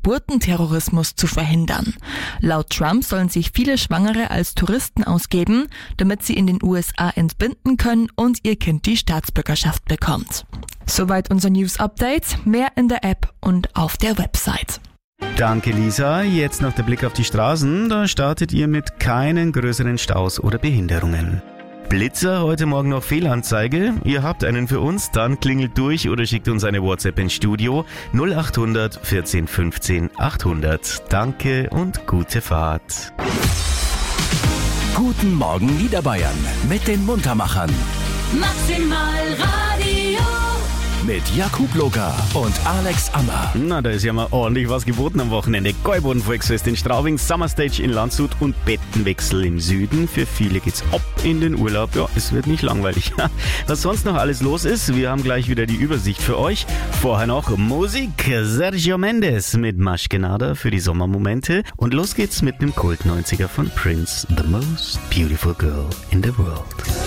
Geburtenterrorismus zu verhindern. Laut Trump sollen sich viele Schwangere als Touristen ausgeben, damit sie in den USA entbinden können und ihr Kind die Staatsbürgerschaft bekommt. Soweit unser News-Update. Mehr in der App und auf der Website. Danke, Lisa. Jetzt noch der Blick auf die Straßen. Da startet ihr mit keinen größeren Staus oder Behinderungen. Blitzer, heute Morgen noch Fehlanzeige. Ihr habt einen für uns, dann klingelt durch oder schickt uns eine WhatsApp ins Studio 0800 14 15 800. Danke und gute Fahrt. Guten Morgen Niederbayern mit den Muntermachern. Maximal Radio. Mit Jakub Locker und Alex Ammer. Na, da ist ja mal ordentlich was geboten am Wochenende. Gäuboden Volksfest in Straubing, Summerstage in Landshut und Bettenwechsel im Süden. Für viele geht's ab in den Urlaub. Ja, es wird nicht langweilig. Was sonst noch alles los ist, wir haben gleich wieder die Übersicht für euch. Vorher noch Musik. Sergio Mendes mit Maschkenada für die Sommermomente. Und los geht's mit dem Kult-90er von Prince, The Most Beautiful Girl in the World.